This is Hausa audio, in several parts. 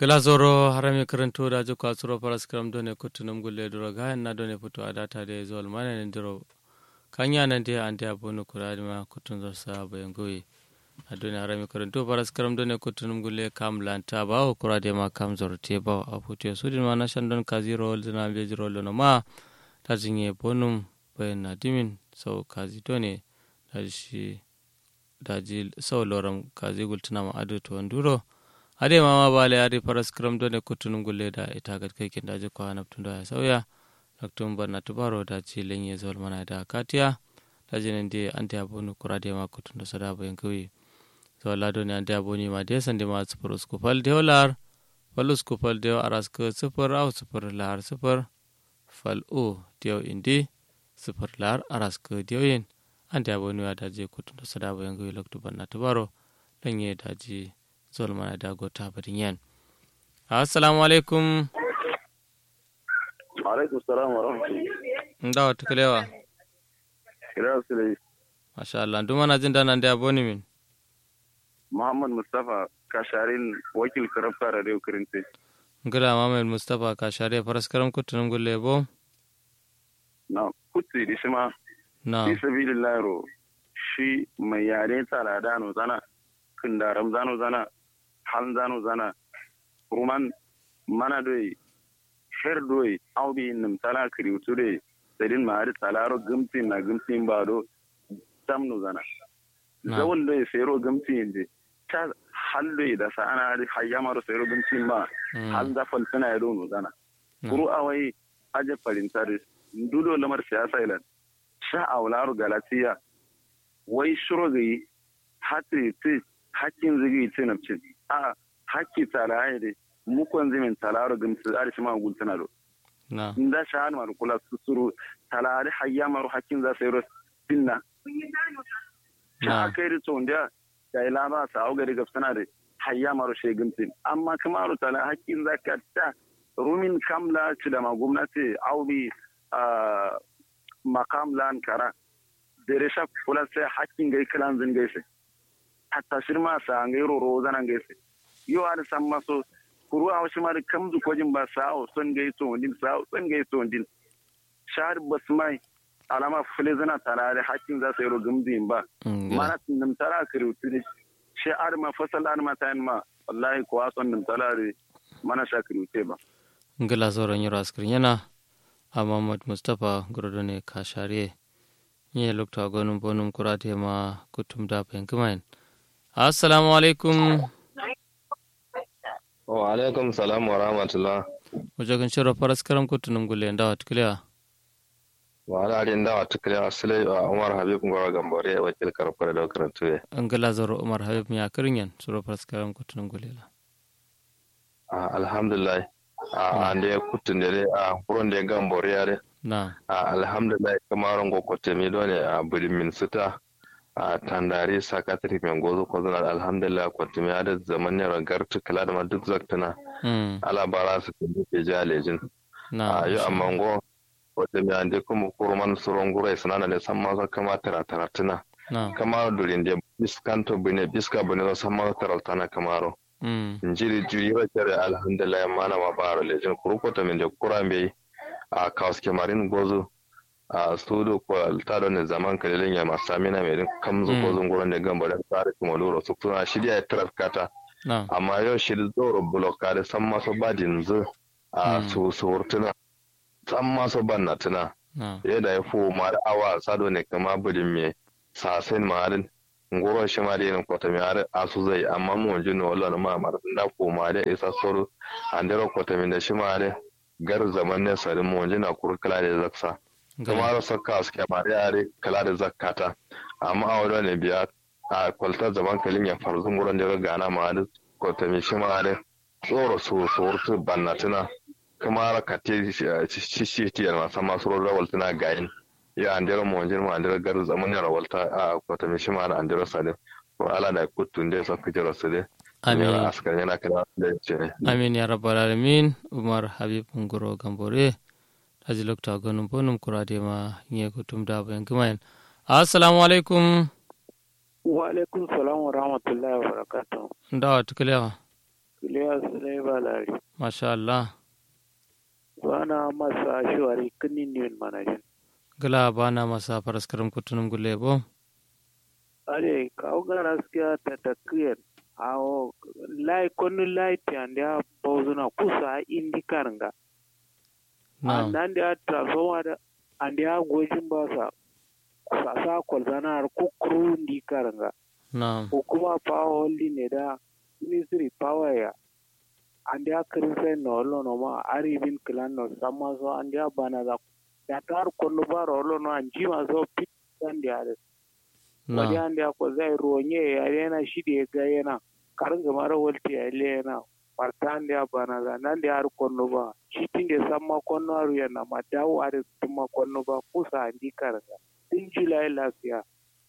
Glazoro harami karanto da jo kwasuro paras kram done kutunum gulle duro ga na done puto adata de zol mane ndiro kanya nan de ande abonu kuradi ma kutun zo sa bayangoyi adone harami karanto paras kram done kutunum gulle kam lanta ba o kurade ma kam zorte ba a puto sudin ma na shandon kaziro olzina bejiro lono ma tajinye bonum bayan nadimin so kazi done daji daji so loram kazi gultuna ma adu to nduro ade mama bale ade paras kram done kutunum gulle da ita gad kai kin daji ko hanaptun da sauya doktum barna tubaro da ci lenye zol mana da katia da jinin de ante abonu kurade ma kutun da sada bayan kawi so lado ne ante aboni ma de sande ma super skupal de olar falus skupal de aras ko super au super lar super fal o de indi super lar aras ko de yin ante aboni da je kutun da sada bayan kawi doktum barna tubaro lenye daji zol mana da gota barin yan assalamu alaikum alaikum salam wa rahmatullahi ndawa tukalewa kira sule masha Allah duma na jin danan da aboni min Muhammad Mustafa Kasharin wakil karafta radio kirinte ngala Muhammad Mustafa Kashare faras karam kutunum gulle bo na kuti dishima na bisabilillah ro shi mai yare tsara da no zana kin da ramzano zana han zano zana ruman mana doi her doi aubi nim tala kriutu doi sedin maari talaro gumti na gumti mbado tamno zana zawon doi sero gumti inde ta hallo da sana hayyamaro sero gumti ma hal da falsana yado no zana kuru awai aje palintare ndudo lamar siyasa ilan sha awlaro galatiya wai shurogi hati ti hakkin zigi tinabcin a hakki talaye de mukon zimin talaro gumsu arshi ma gultana do na inda shan mar kula susuru talare hayyamaru hakkin za sayro tinna na kai to nda da ila ba sa au gari gafsana de hayyamaru she gumtin amma kamaru tala hakkin zakatta rumin kamla ci da ma gwamnati au bi makam lan kara dere sha kula sai hakkin gai kalan zin gaise hatta shirma sa ngairo rozana ngaise yo ar samma so kuru a wasu mari kamzu kojin ba sa o son gaiso din sa o son gaiso din shar basmai alama fule zana tarare hakkin za su yi rogumzin ba mana nim tara kriutu ne shi ar ma fasal ar ma tayin ma wallahi ko ason nim tarare mana sha kriute ba ngala zoron yoro askrin yana a Muhammad Mustafa Gordone Kashare nye lokta gonum bonum kurate ma kutum da pen kumain assalamu alaikum wa alaikum salam wa rahmatullah wajen shiro faras karam kutunum gulle ndawa tuklewa wa al'adin dawa tuklewa sulai wa Umar Habib ngora gambore wakil karfar da karantuwe angala zoro Umar Habib ya kirinyan shiro faras karam kutunum gulle la alhamdulillah ande kutun dere furon de gambore yare na alhamdulillah kamaron gokote mi dole budin min suta tandari sakatri men gozo ko zan alhamdulillah ko tumi ada zaman ne ragartu kala da duk zaktana ala bara su ke jalejin yo amma go ko tumi ande kuma kurman suron gurai sanana ne samma za kama taratuna kama durin de biskanto bine biska bine samma taratana kamaro njiri juyira kare alhamdulillah mana ma bara lejin kuruko tumi de kurambe kawaske marin gozo studio ko tado ne zaman kalilin ya masamina mai kamzu ko zunguran da gamba da tsari kuma loro su suna shirya ya tarkata amma yau shiri zoro bloka da san maso badin zu su surtuna san maso banna tuna yadda ya fo ma da awa sado ne kama budin me sasen marin ngoro shi ma da yin kwata mai har asu zai amma mu wanju ne wallahi ma mar da ko ma da isa soro andero kwata mai da shi ma da gar zaman ne sarin mu wanju na kurkula da zaksa kamar saka suke mare yare kala da zakata amma a wadda ne biya a kwaltar zaman kalin ya faru zun gurin da gana ma da kwalta mai shi ma da tsoro su surtu bannatuna kamar ka te shi tiyar masu masu rawar tuna gayin ya an dira mawancin ma an dira gar zaman ya rawalta a kwalta mai shi ma da an dira sadin ko ala da kutun da sa kujera su dai amin askar yana kana da ce amin ya rabbal alamin Umar Habib Ngoro Gambore aji lokta gonum bonum kurade ma nye kutum da bayan kumain assalamu alaikum wa alaikum salam wa rahmatullahi wa barakatuh ndawa tuklewa kulewa Kilewa Sulai Balari. masha Allah Bana masa shawari kinin yin manajin. gala bana masa paraskaram kutunum gulle bo Are kawo gaskiya ta takiyar. Awo lai konu lai tianda bozuna kusa indi karanga. Nan da transformer da andia gojin basa. Sasa kolzana kukuru ndi karanga. Hukuma power holding ne da ministry power ya. Andia kirinse no lo no ma ari bin klan no sama so andia bana da datar kono baro lo no anjima so pit andia de. Wadi andia ko zai ronye ya yana shide ga yana karanga mara wolti ya le yana partan dia bana da nan dia har kono ba shitinge sama kono aru yana madawu are tuma kono ba kusa andi karanga tin julai lafiya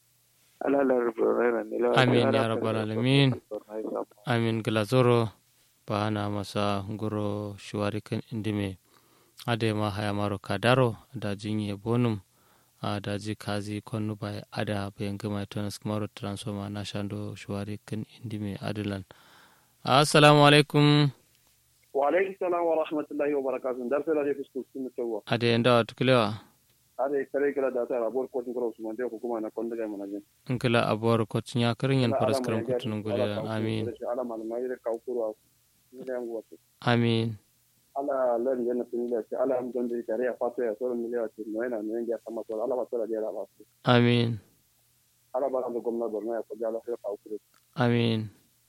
amin ya rabbal alamin amin glazoro bana masa ngoro shuwarikan indime ade ma haya maro kadaro da jinye bonum da ji kazi konnu bai ada bayan gama tonas kamaro transformer na shando shuwarikan indime adilan assalamu alaikum wa alaikum salam wa rahmatullahi wa barakatuh darsa da fisku sun tawa ade nda tuklewa ade kare kala da ta rabor ko tin koro usman de hukuma na konda ga manaje nkila abor ko tinya karin yan paraskaram kutunun gole amin ala malmai da kaukuru ne yango amin ala lan janna tinila ala am donde kare ya fato ya solo miliya ti noena ne ngia sama to ala fato da ala fato amin ala bara do gomna borna ya ko jala ka kaukuru amin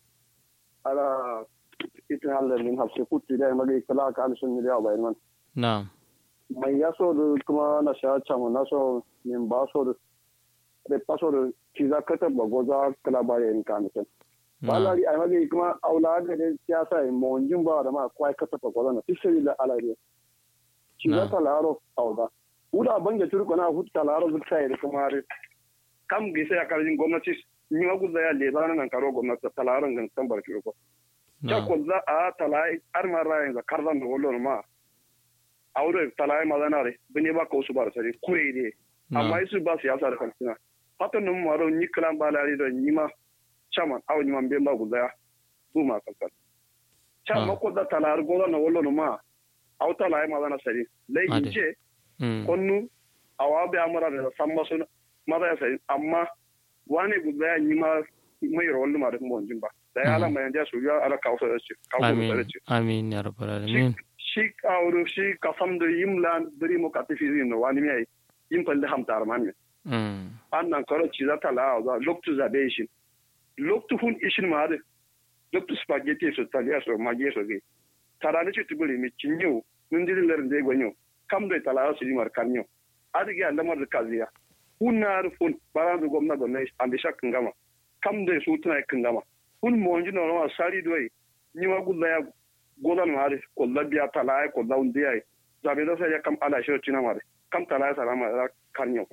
ala ita halle min hafse kutti da magi kala ka an sun miliya ba man na'am mai yaso da kuma na sha chamo na so min ba so da paso da kiza kata bagoza kala ba yin kan tan balari ai magi kuma aulada da siyasa mo njin ba da ma kwai kata bagoza na tisiri da alari kiza talaro auda uda banga turko na hut talaro zuksai da kuma kam gise ya karjin gwamnati ni ma gudda ya le bana nan karo gwamnati talaron gan san barki ko ta ko za a talai arma rayin da kardan da wallo ma aure talai mazanare bine ba ko su bar sare kure de amma isu ba siyasa da kantina fatan nan maro ni kalan balari da nima chaman aw nima be ba gudaya buma kankan chama ko da talar gola na wallo ma aw talai mazana sare lai je konnu awabe amara da samma sun maza ya sare amma wane gudaya nima mai rollu ma da kuma wanjin ba da ya ala mai da su ya ala kawo da shi amin ya rabbal alamin shi kawo shi kasam da yimlan bari mo katifizi no wani mai yin falle hamtar man annan karo ci za ta la za loktu za be shi loktu hun ishin ma da loktu spaghetti so talia so magi so ge tarane ci tubuli mi cinyo mun dirin lar de gonyo kam da tala so dimar kanyo adigi andamar da kaziya hunar fun barandu gomna do ne andi shak ngama kam da su tana kingama hun mo njino no sari doyi ni wa gulla ya godan mare ko labiya tala ko daundi ai zabe da sai kam ala shi cina mare kam tala salama kanyo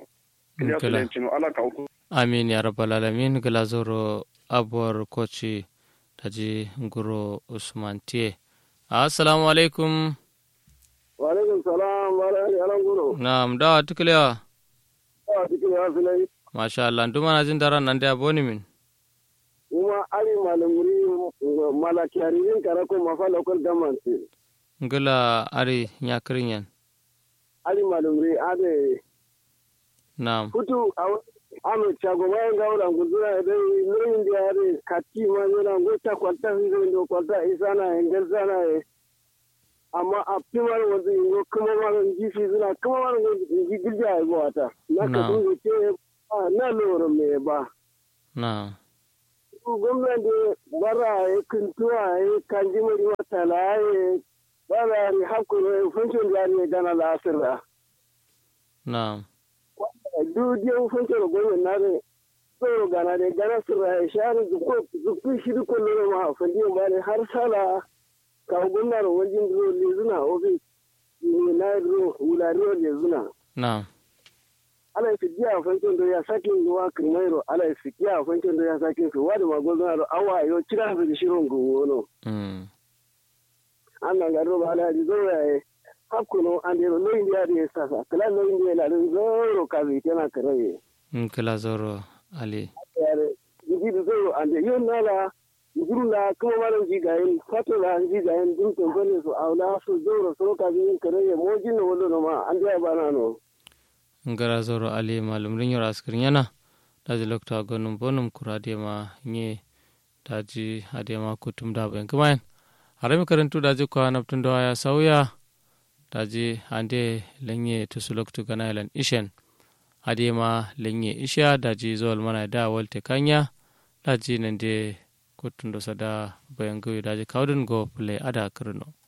amin ya rabbal alamin glazoro abor kochi taji nguro usman tie assalamu alaikum wa alaikum salam wa rahmatullahi na'am da tuklewa tiklewa sulai masha Allah nduma na jin daran nan da boni min kuma ali malumuri malakiyaririn karako mafala kol gamanti ngala ari nyakrinyan ali malumuri ade naam kutu ame chago wanga ula nguzura de nindi ade kati manyona ngota kwata ndo kwata isana engezana amma aptimal wazi ngo kuma maro ngifi zina kuma maro ngigilja go ata nakatu ce na loro me ba na gwamnati bara kuntuwa kanji mai wata laye bara ni hakuri function da ne gana la asira na dudiyan function gwamnati na ne tsoro gana da gana sirra share zuku shi ko loro ma fandi ba ne har sala ka gwamnati wajen zo le zuna office ni na ro ularo le zuna na ala fikia fankin do ya sakin zuwa kirmairo ala fikia fankin do ya sakin su wadi magozon alo awa yo kira su shirin gowono annan garo ba ala di zo ya hakuno ande no india di sasa kala no india la zo ka bi tana kare kala zoro ali yare di zo ande yo nala gurula kuma malam ji gayin fato la ji gayin dun to bane su aula su zoro so ka bin kare mo jin no wolo ma an da bana no ngara zoro ali malum rin yora askirin yana daji lokta gonum bonum kurade ma nye daji ade ma kutum da ben kuma harami karantu daji kwa naptun da ya sauya daji ande lenye tusu loktu ganailan ishen ade ma lenye isha daji zol mana da walte kanya daji nande kutundo sada bayangoyi daji kaudun go play ada kirno